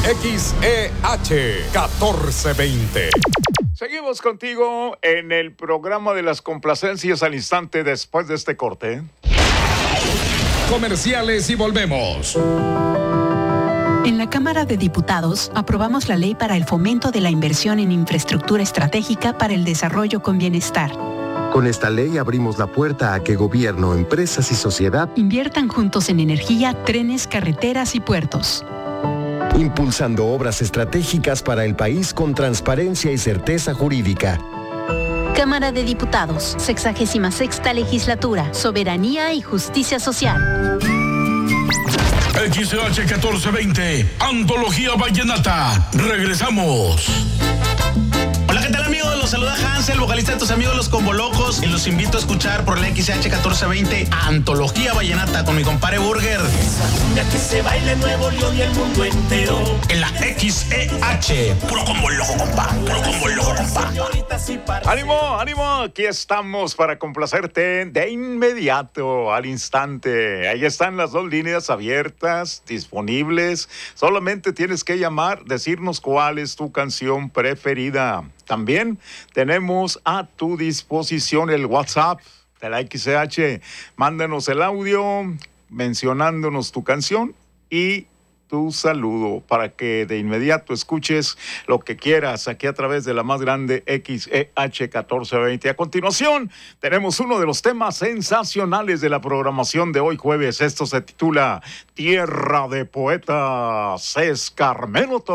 XEH 1420. Seguimos contigo en el programa de las complacencias al instante después de este corte. Comerciales y volvemos. En la Cámara de Diputados aprobamos la ley para el fomento de la inversión en infraestructura estratégica para el desarrollo con bienestar. Con esta ley abrimos la puerta a que gobierno, empresas y sociedad inviertan juntos en energía, trenes, carreteras y puertos. Impulsando obras estratégicas para el país con transparencia y certeza jurídica. Cámara de Diputados, 66ª Legislatura, Soberanía y Justicia Social. XH 1420, Antología Vallenata. Regresamos. Hola, ¿qué tal, amigos? Los saluda Hansel, vocalista de tus amigos Los Combolocos, y los invito a escuchar por la XH 1420 Antología Vallenata con mi compadre Burger. Que se baile en Nuevo León y el mundo entero. En la XEH, puro Comboloco, compa, puro Comboloco, compa. ¡Ánimo, ánimo! Aquí estamos para complacerte de inmediato, al instante. Ahí están las 2 líneas abiertas, disponibles. Solamente tienes que llamar, decirnos cuál es tu canción preferida. También tenemos a tu disposición el WhatsApp de la XH. Mándanos el audio mencionándonos tu canción y tu saludo para que de inmediato escuches lo que quieras aquí a través de la más grande XEH 1420. A continuación, tenemos uno de los temas sensacionales de la programación de hoy jueves. Esto se titula Tierra de Poetas. Es Carmelo Torres.